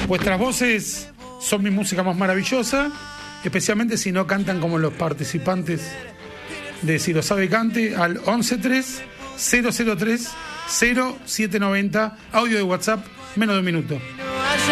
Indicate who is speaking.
Speaker 1: Vuestras voces son mi música más maravillosa, especialmente si no cantan como los participantes de Si Lo Sabe Cante, al 113-003-0790, audio de WhatsApp, menos de un minuto.